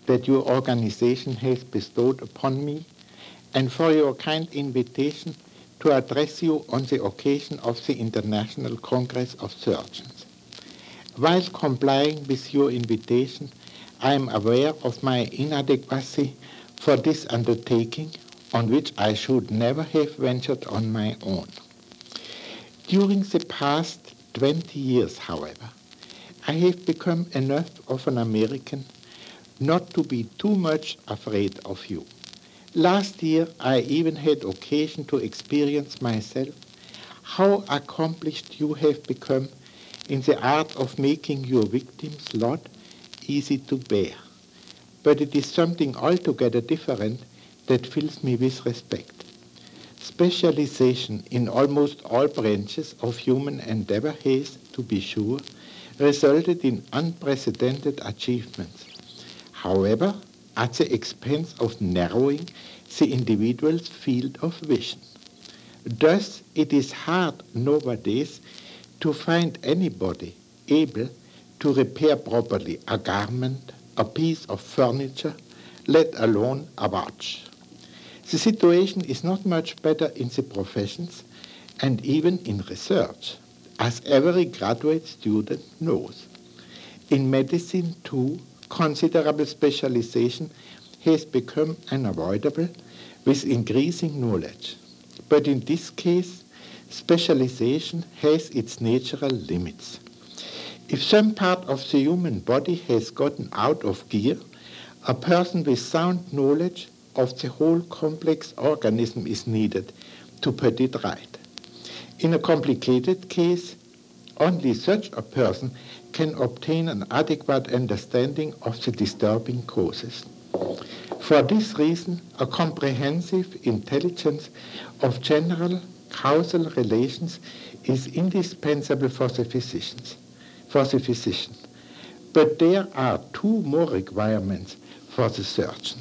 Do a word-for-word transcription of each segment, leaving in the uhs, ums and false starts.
that your organization has bestowed upon me, and for your kind invitation to address you on the occasion of the International Congress of Surgeons. While complying with your invitation, I am aware of my inadequacy for this undertaking, on which I should never have ventured on my own. During the past twenty years, however, I have become enough of an American not to be too much afraid of you. Last year, I even had occasion to experience myself how accomplished you have become in the art of making your victim's lot easy to bear. But it is something altogether different that fills me with respect. Specialization in almost all branches of human endeavor has, to be sure, resulted in unprecedented achievements. However, at the expense of narrowing the individual's field of vision. Thus, it is hard nowadays to find anybody able to repair properly a garment, a piece of furniture, let alone a watch. The situation is not much better in the professions and even in research, as every graduate student knows. In medicine, too, considerable specialization has become unavoidable with increasing knowledge. But in this case, specialization has its natural limits. If some part of the human body has gotten out of gear, a person with sound knowledge of the whole complex organism is needed to put it right. In a complicated case, only such a person can obtain an adequate understanding of the disturbing causes. For this reason, a comprehensive intelligence of general causal relations is indispensable for the physicians, for the physician. But there are two more requirements for the surgeon.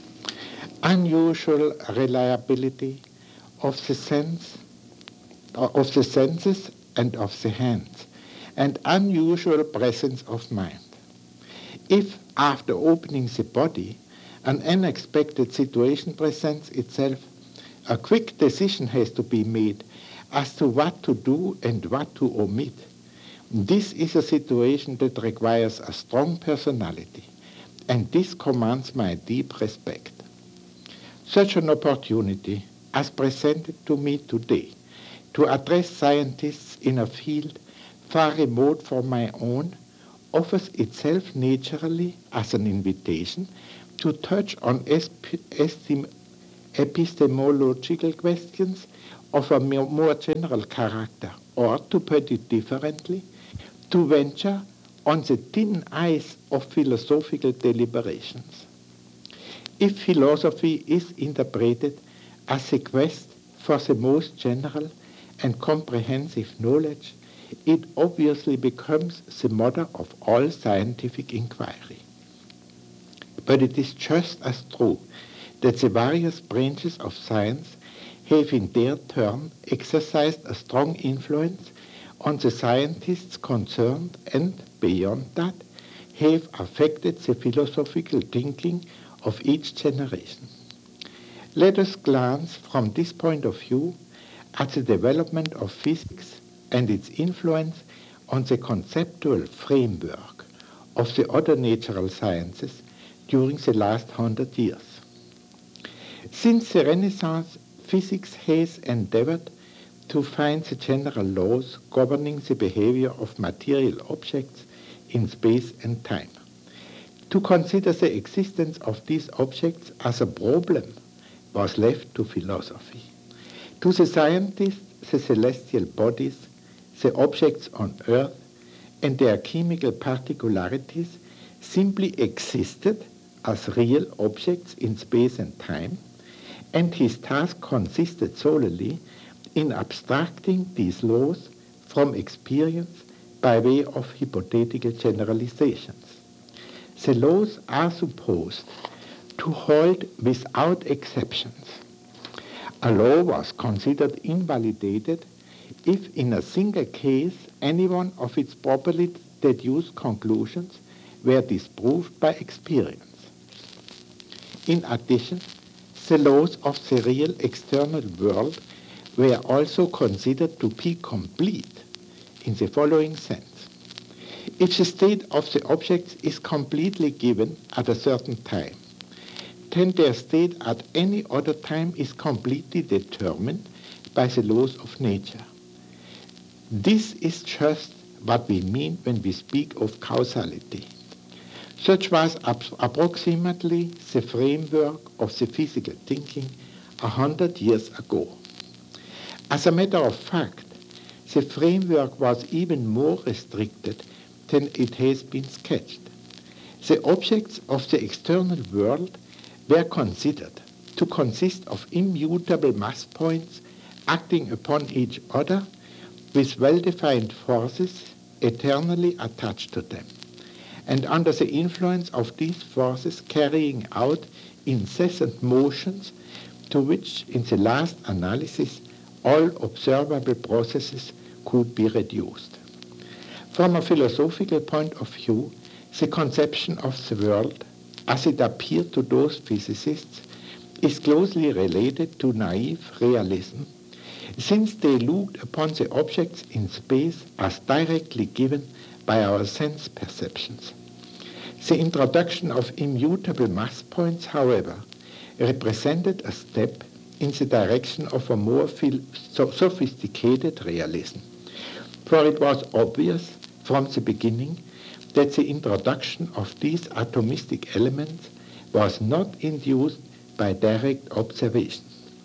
Unusual reliability of the sense, of the senses and of the hands, and unusual presence of mind. If, after opening the body, an unexpected situation presents itself, a quick decision has to be made as to what to do and what to omit. This is a situation that requires a strong personality, and this commands my deep respect. Such an opportunity, as presented to me today, to address scientists in a field far remote from my own, offers itself naturally as an invitation to touch on estim- epistemological questions of a more general character, or, to put it differently, to venture on the thin ice of philosophical deliberations. If philosophy is interpreted as a quest for the most general and comprehensive knowledge, it obviously becomes the mother of all scientific inquiry. But it is just as true that the various branches of science have in their turn exercised a strong influence on the scientists concerned and, beyond that, have affected the philosophical thinking of each generation. Let us glance from this point of view at the development of physics and its influence on the conceptual framework of the other natural sciences during the last hundred years. Since the Renaissance, physics has endeavored to find the general laws governing the behavior of material objects in space and time. To consider the existence of these objects as a problem was left to philosophy. To the scientists, the celestial bodies, the objects on Earth, and their chemical particularities simply existed as real objects in space and time, and his task consisted solely in abstracting these laws from experience by way of hypothetical generalizations. The laws are supposed to hold without exceptions. A law was considered invalidated if in a single case any one of its properly deduced conclusions were disproved by experience. In addition, the laws of the real external world were also considered to be complete in the following sense. If the state of the objects is completely given at a certain time, then their state at any other time is completely determined by the laws of nature. This is just what we mean when we speak of causality. Such was approximately the framework of the physical thinking a hundred years ago. As a matter of fact, the framework was even more restricted than it has been sketched. The objects of the external world were considered to consist of immutable mass points acting upon each other with well-defined forces eternally attached to them, and under the influence of these forces carrying out incessant motions to which in the last analysis all observable processes could be reduced. From a philosophical point of view, the conception of the world, as it appeared to those physicists, is closely related to naive realism, since they looked upon the objects in space as directly given by our sense perceptions. The introduction of immutable mass points, however, represented a step in the direction of a more sophisticated realism, for it was obvious from the beginning that the introduction of these atomistic elements was not induced by direct observation.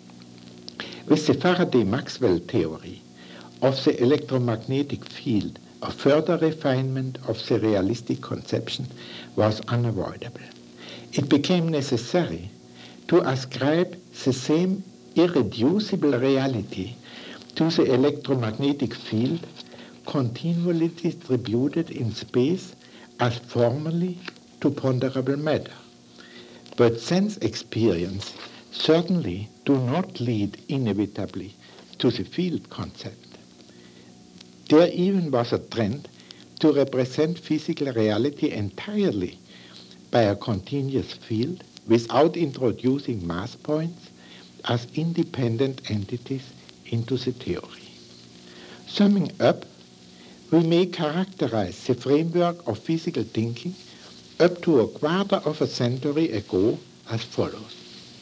With the Faraday-Maxwell theory of the electromagnetic field, a further refinement of the realistic conception was unavoidable. It became necessary to ascribe the same irreducible reality to the electromagnetic field continually distributed in space as formerly to ponderable matter. But sense experience certainly do not lead inevitably to the field concept. There even was a trend to represent physical reality entirely by a continuous field without introducing mass points as independent entities into the theory. Summing up, we may characterize the framework of physical thinking up to a quarter of a century ago as follows.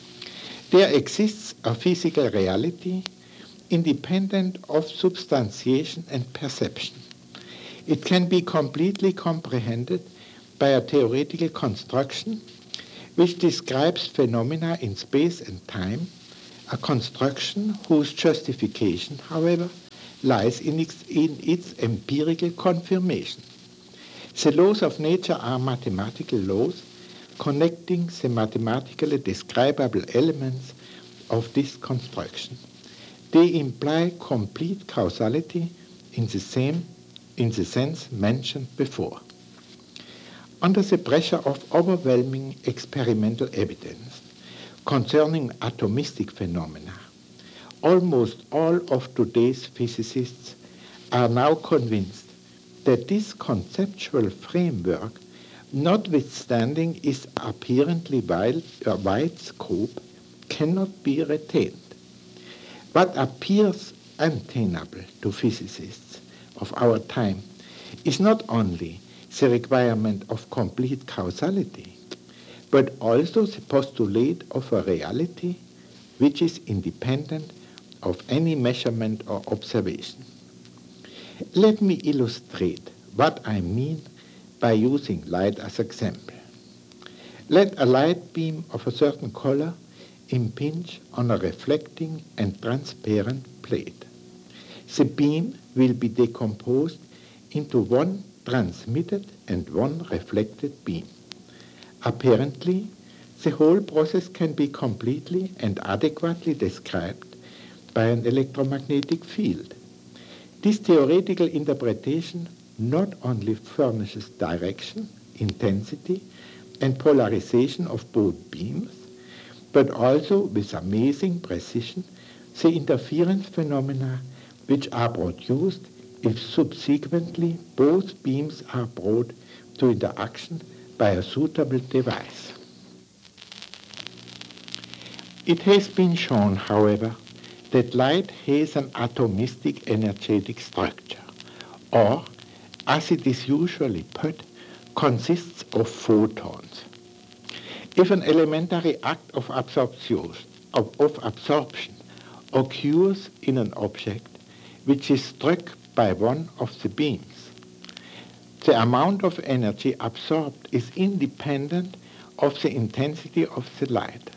There exists a physical reality independent of substantiation and perception. It can be completely comprehended by a theoretical construction which describes phenomena in space and time, a construction whose justification, however, lies in its, in its empirical confirmation. The laws of nature are mathematical laws connecting the mathematically describable elements of this construction. They imply complete causality in the same in the sense mentioned before. Under the pressure of overwhelming experimental evidence concerning atomistic phenomena, almost all of today's physicists are now convinced that this conceptual framework, notwithstanding its apparently wide, uh, wide scope, cannot be retained. What appears untenable to physicists of our time is not only the requirement of complete causality, but also the postulate of a reality which is independent of any measurement or observation. Let me illustrate what I mean by using light as example. Let a light beam of a certain color impinge on a reflecting and transparent plate. The beam will be decomposed into one transmitted and one reflected beam. Apparently, the whole process can be completely and adequately described by an electromagnetic field. This theoretical interpretation not only furnishes direction, intensity, and polarization of both beams, but also with amazing precision the interference phenomena which are produced if subsequently both beams are brought to interaction by a suitable device. It has been shown, however, that light has an atomistic energetic structure, or, as it is usually put, consists of photons. If an elementary act of absorption, of, of absorption occurs in an object which is struck by one of the beams, the amount of energy absorbed is independent of the intensity of the light.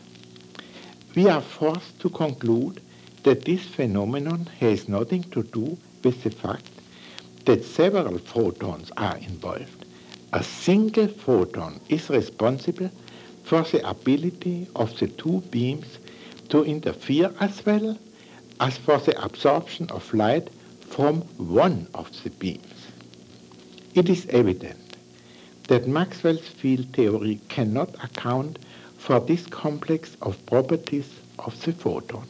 We are forced to conclude that this phenomenon has nothing to do with the fact that several photons are involved. A single photon is responsible for the ability of the two beams to interfere as well as for the absorption of light from one of the beams. It is evident that Maxwell's field theory cannot account for this complex of properties of the photon.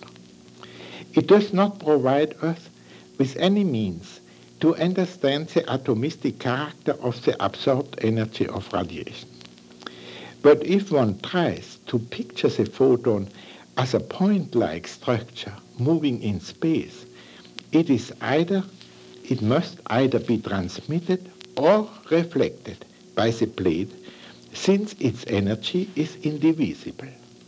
It does not provide us with any means to understand the atomistic character of the absorbed energy of radiation. But if one tries to picture the photon as a point-like structure moving in space, it is either, it must either be transmitted or reflected by the plate, since its energy is indivisible.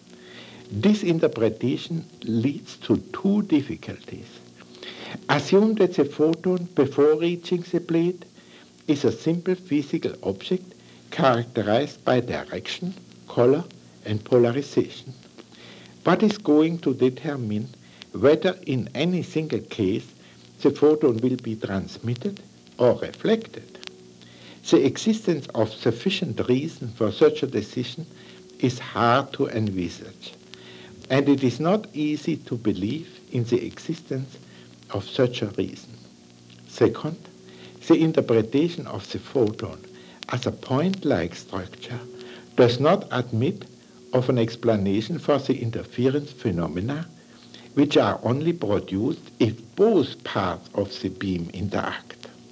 This interpretation leads to two difficulties. Assume that the photon, before reaching the plate, is a simple physical object characterized by direction, color, and polarization. What is going to determine whether in any single case the photon will be transmitted or reflected? The existence of sufficient reason for such a decision is hard to envisage, and it is not easy to believe in the existence of such a reason. Second, the interpretation of the photon as a point-like structure does not admit of an explanation for the interference phenomena, which are only produced if both parts of the beam interact.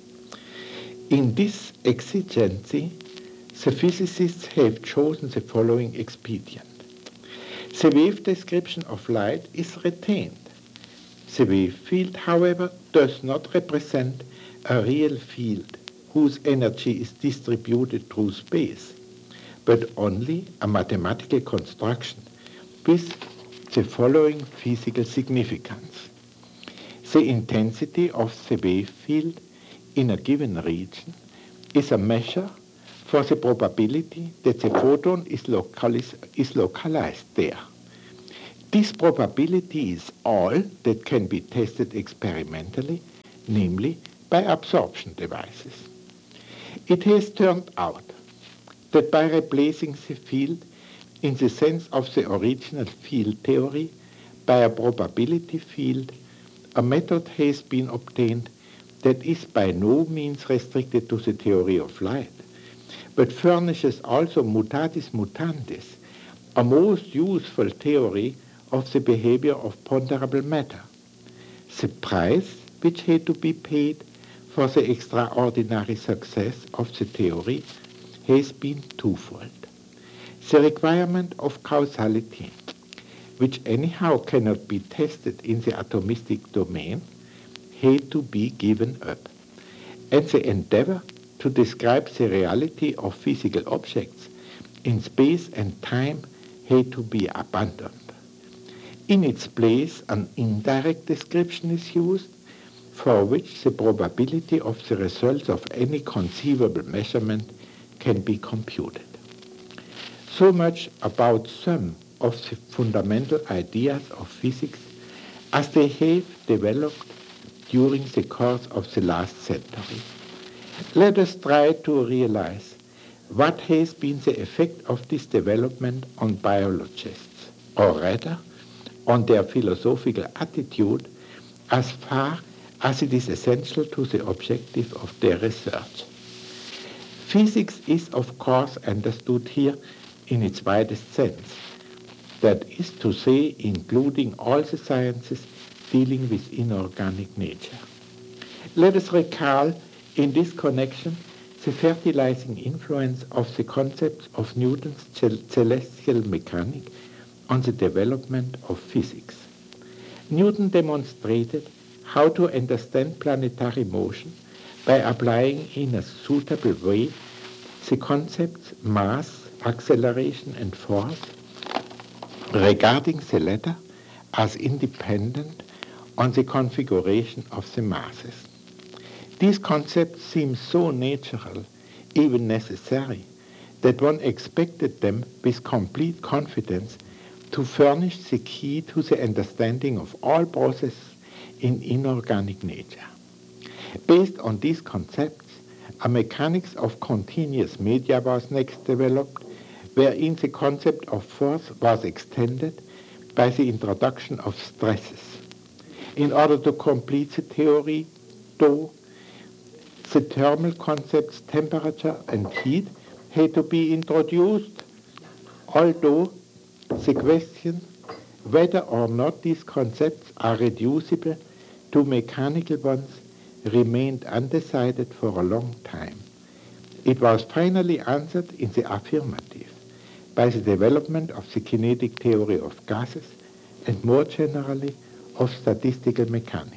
In this exigency, the physicists have chosen the following expedient. The wave description of light is retained. The wave field, however, does not represent a real field whose energy is distributed through space, but only a mathematical construction with the following physical significance. The intensity of the wave field in a given region is a measure for the probability that the photon is, localis- is localized there. This probability is all that can be tested experimentally, namely by absorption devices. It has turned out that by replacing the field in the sense of the original field theory by a probability field, a method has been obtained that is by no means restricted to the theory of light, but furnishes also mutatis mutandis, a most useful theory of the behavior of ponderable matter. The price which had to be paid for the extraordinary success of the theory has been twofold. The requirement of causality, which anyhow cannot be tested in the atomistic domain, had to be given up, and the endeavor to describe the reality of physical objects in space and time had to be abandoned. In its place, an indirect description is used, for which the probability of the results of any conceivable measurement can be computed. So much about some of the fundamental ideas of physics as they have developed during the course of the last century. Let us try to realize what has been the effect of this development on biologists, or rather, on their philosophical attitude as far as it is essential to the objective of their research. Physics is, of course, understood here in its widest sense, that is to say, including all the sciences dealing with inorganic nature. Let us recall in this connection the fertilizing influence of the concepts of Newton's celestial mechanics on the development of physics. Newton demonstrated how to understand planetary motion by applying in a suitable way the concepts mass, acceleration and force, regarding the latter as independent on the configuration of the masses. These concepts seem so natural, even necessary, that one expected them with complete confidence to furnish the key to the understanding of all processes in inorganic nature. Based on these concepts, a mechanics of continuous media was next developed, wherein the concept of force was extended by the introduction of stresses. In order to complete the theory, though, the thermal concepts temperature and heat had to be introduced, although the question whether or not these concepts are reducible to mechanical ones remained undecided for a long time. It was finally answered in the affirmative by the development of the kinetic theory of gases and more generally of statistical mechanics.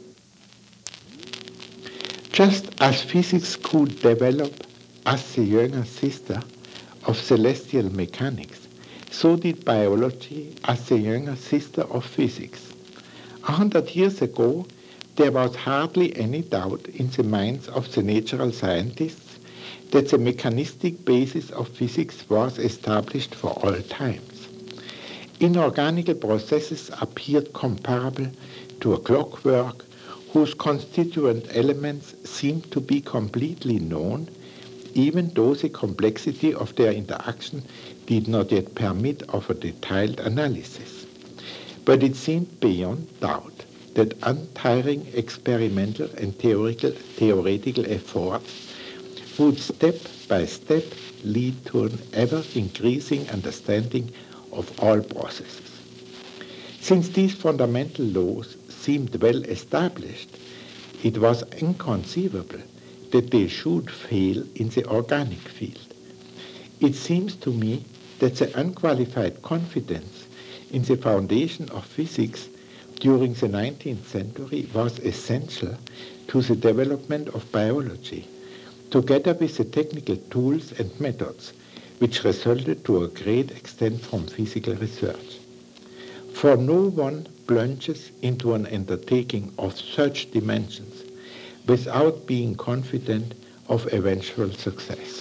Just as physics could develop as the younger sister of celestial mechanics, so did biology as the younger sister of physics. A hundred years ago, there was hardly any doubt in the minds of the natural scientists that the mechanistic basis of physics was established for all times. Inorganic processes appeared comparable to a clockwork whose constituent elements seemed to be completely known, even though the complexity of their interaction did not yet permit of a detailed analysis. But it seemed beyond doubt that untiring experimental and theoretical, theoretical efforts would step by step lead to an ever-increasing understanding of all processes. Since these fundamental laws seemed well established, it was inconceivable that they should fail in the organic field. It seems to me that the unqualified confidence in the foundation of physics during the nineteenth century was essential to the development of biology, together with the technical tools and methods which resulted to a great extent from physical research. For no one plunges into an undertaking of such dimensions without being confident of eventual success.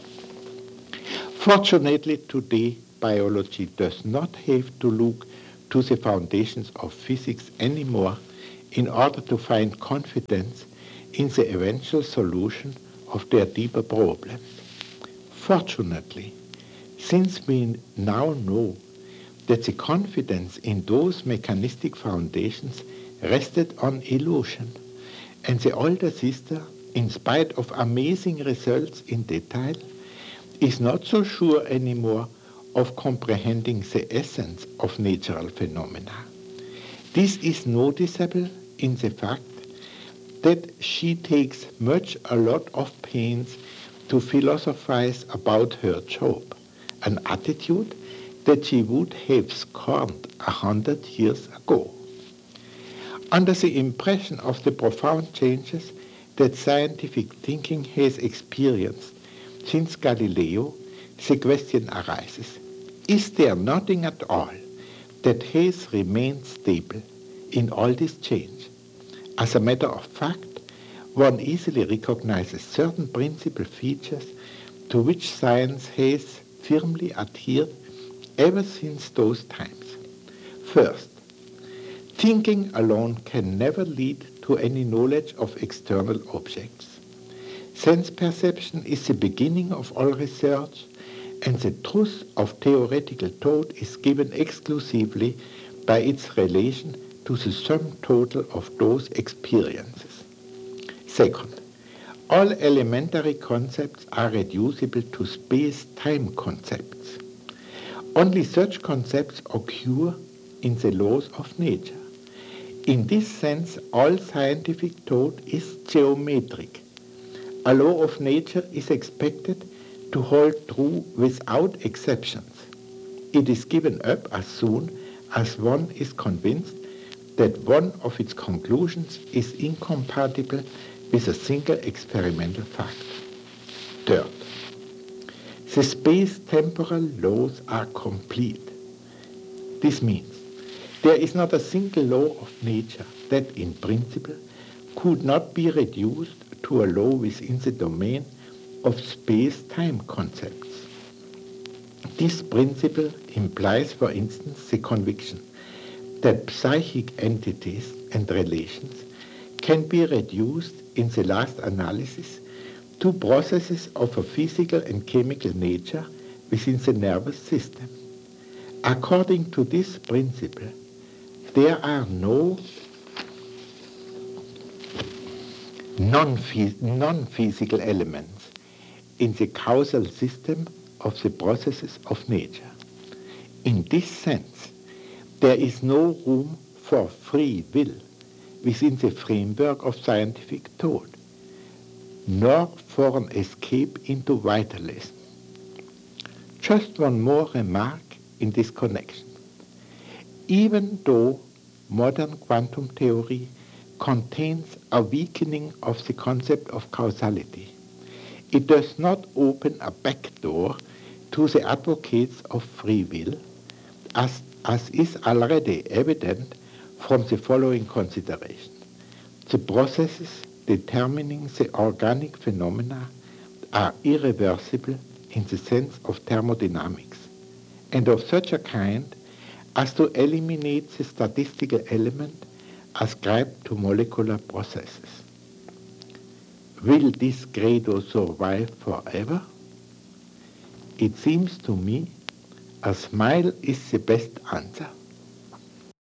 Fortunately, today, biology does not have to look to the foundations of physics anymore in order to find confidence in the eventual solution of their deeper problems. Fortunately, since we now know that the confidence in those mechanistic foundations rested on illusion, and the older sister, in spite of amazing results in detail, is not so sure anymore of comprehending the essence of natural phenomena. This is noticeable in the fact that she takes much a lot of pains to philosophize about her job, an attitude that she would have scorned a hundred years ago. Under the impression of the profound changes that scientific thinking has experienced since Galileo, the question arises, is there nothing at all that has remained stable in all this change? As a matter of fact, one easily recognizes certain principal features to which science has firmly adhered ever since those times. First, thinking alone can never lead to any knowledge of external objects. Sense perception is the beginning of all research, and the truth of theoretical thought is given exclusively by its relation to the sum total of those experiences. Second, all elementary concepts are reducible to space-time concepts. Only such concepts occur in the laws of nature. In this sense, all scientific thought is geometric. A law of nature is expected to hold true without exceptions. It is given up as soon as one is convinced that one of its conclusions is incompatible with a single experimental fact. Third, the space-temporal laws are complete. This means there is not a single law of nature that, in principle, could not be reduced to a law within the domain of space-time concepts. This principle implies, for instance, the conviction that psychic entities and relations can be reduced in the last analysis to processes of a physical and chemical nature within the nervous system. According to this principle, there are no non-physical elements in the causal system of the processes of nature. In this sense, there is no room for free will within the framework of scientific thought, nor for an escape into vitalism. Just one more remark in this connection. Even though modern quantum theory contains a weakening of the concept of causality, it does not open a back door to the advocates of free will, as, as is already evident from the following consideration. The processes determining the organic phenomena are irreversible in the sense of thermodynamics, and of such a kind as to eliminate the statistical element ascribed to molecular processes. Will this credo survive forever? It seems to me a smile is the best answer.